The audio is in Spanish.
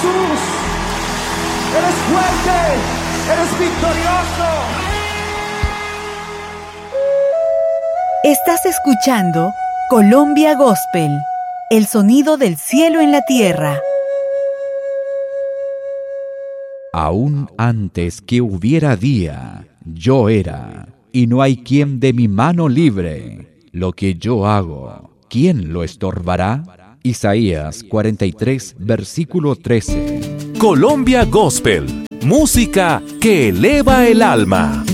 Jesús. Eres fuerte, eres victorioso. Estás escuchando Colombia Gospel, el sonido del cielo en la tierra. Aún antes que hubiera día, yo era, y no hay quien de mi mano libre. Lo que yo hago, ¿quién lo estorbará? Isaías 43, versículo 13. Colombia Gospel, música que eleva el alma.